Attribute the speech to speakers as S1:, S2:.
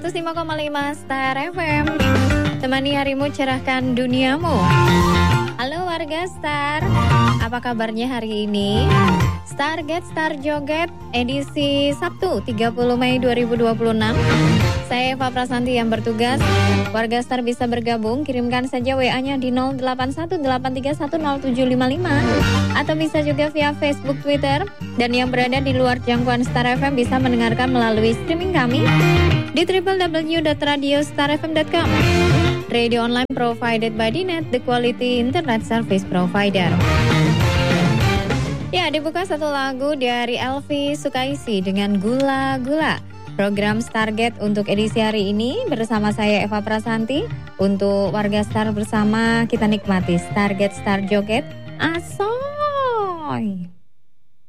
S1: 105,5 Star FM. Temani harimu, cerahkan duniamu. Halo warga Star, apa kabarnya hari ini? Starget Star Joget edisi Sabtu 30 Mei 2026. Saya Eva Prasanti yang bertugas. Warga Star bisa bergabung, kirimkan saja WA-nya di 0818310755 atau bisa juga via Facebook, Twitter. Dan yang berada di luar jangkauan Star FM bisa mendengarkan melalui streaming kami di www.radiostarfm.com. Radio online provided by Dinet, the quality internet service provider. Ya, dibuka satu lagu dari Elvi Sukaisi dengan Gula-Gula. Program Starget untuk edisi hari ini bersama saya Eva Prasanti. Untuk warga Star bersama kita nikmati Starget Star Joget Asoy.